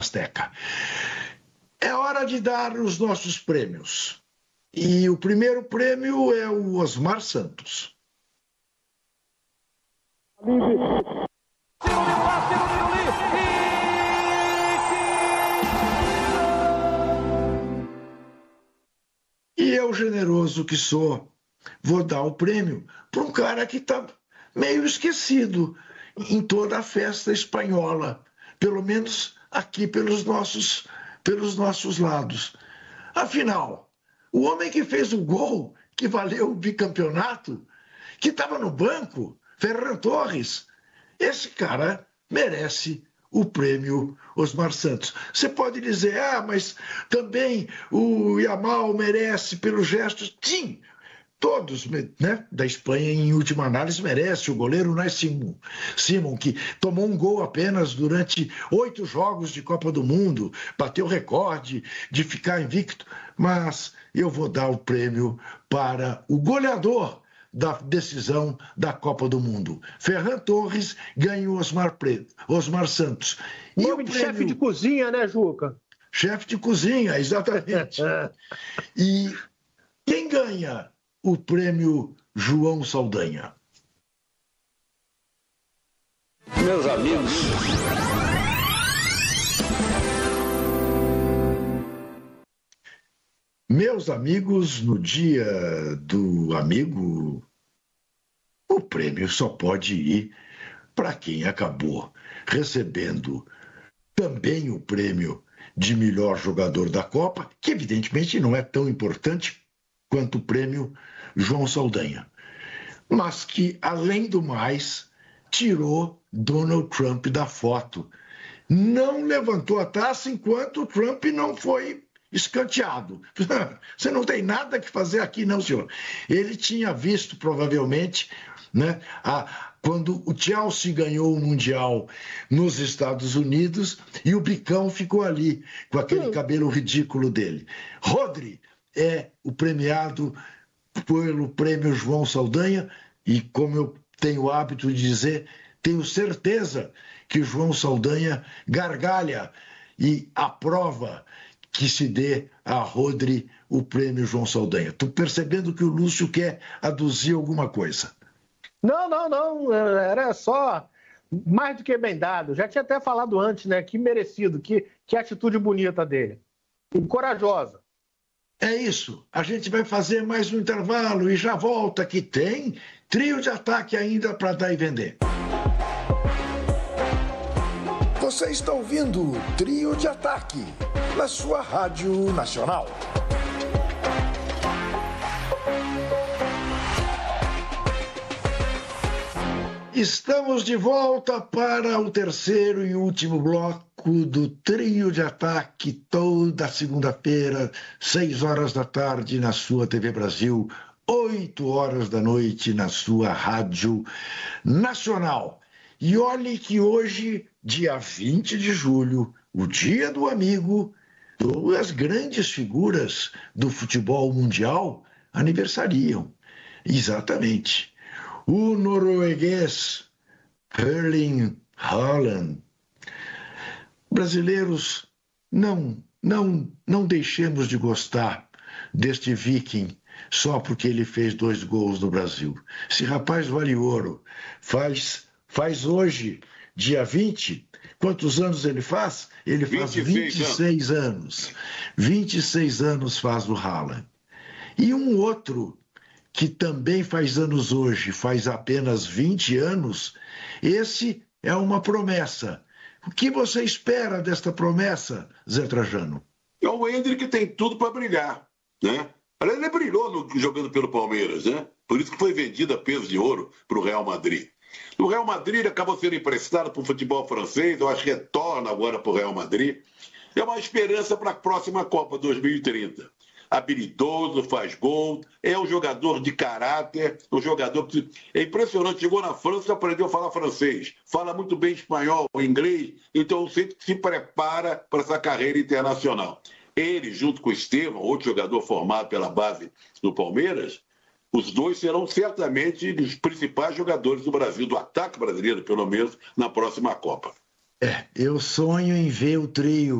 Azteca. É hora de dar os nossos prêmios. E o primeiro prêmio é o Osmar Santos. E eu, generoso que sou, vou dar o prêmio para um cara que está meio esquecido em toda a festa espanhola, pelo menos aqui pelos nossos lados. Afinal, o homem que fez o gol que valeu o bicampeonato, que estava no banco, Ferran Torres, esse cara merece o prêmio Osmar Santos. Você pode dizer, mas também o Yamal merece pelos gestos. Sim, todos, né, da Espanha, em última análise, merece. O goleiro Unai Simon, que tomou um gol apenas durante 8 jogos de Copa do Mundo, bateu recorde de ficar invicto, mas eu vou dar o prêmio para o goleador da decisão da Copa do Mundo. Ferran Torres ganha o Osmar Santos. Nome de chefe de cozinha, né, Juca? Chefe de cozinha, exatamente. E quem ganha o prêmio João Saldanha? Meus amigos. Meus amigos, no dia do amigo, o prêmio só pode ir para quem acabou recebendo também o prêmio de melhor jogador da Copa, que evidentemente não é tão importante quanto o prêmio João Saldanha, mas que, além do mais, tirou Donald Trump da foto. Não levantou a taça enquanto o Trump não foi escanteado. Você não tem nada que fazer aqui, não, senhor. Ele tinha visto, provavelmente, né, quando o Chelsea ganhou o Mundial nos Estados Unidos e o bicão ficou ali, com aquele cabelo ridículo dele. Rodri é o premiado pelo prêmio João Saldanha e, como eu tenho o hábito de dizer, tenho certeza que o João Saldanha gargalha e aprova que se dê a Rodri o prêmio João Saldanha. Estou percebendo que o Lúcio quer aduzir alguma coisa. Não. Era só mais do que bem dado. Já tinha até falado antes, né? Que merecido, que atitude bonita dele. E corajosa. É isso. A gente vai fazer mais um intervalo e já volta, que tem trio de ataque ainda para dar e vender. Você está ouvindo o Trio de Ataque na sua Rádio Nacional. Estamos de volta para o terceiro e último bloco do Trio de Ataque, toda segunda-feira, 6 horas da tarde na sua TV Brasil, 8 horas da noite na sua Rádio Nacional. E olhe que hoje, dia 20 de julho, o dia do amigo, duas grandes figuras do futebol mundial aniversariam. Exatamente. O norueguês Erling Haaland. Brasileiros, não deixemos de gostar deste viking só porque ele fez 2 gols no Brasil. Esse rapaz vale ouro. Faz hoje, dia 20, quantos anos ele faz? Ele faz 26 anos. 26 anos faz o Haaland. E um outro que também faz anos hoje, faz apenas 20 anos, esse é uma promessa. O que você espera desta promessa, Zé Trajano? É o Endrick que tem tudo para brigar, né? Ele brilhou jogando pelo Palmeiras, né? Por isso que foi vendido a peso de ouro para o Real Madrid. No Real Madrid ele acabou sendo emprestado para o futebol francês, eu acho que retorna agora para o Real Madrid. É uma esperança para a próxima Copa 2030. Habilidoso, faz gol, é um jogador de caráter, um jogador que é impressionante, chegou na França, aprendeu a falar francês, fala muito bem espanhol, inglês, então sempre se prepara para essa carreira internacional. Ele, junto com o Estevão, outro jogador formado pela base do Palmeiras, os dois serão certamente os principais jogadores do Brasil, do ataque brasileiro, pelo menos, na próxima Copa. Eu sonho em ver o trio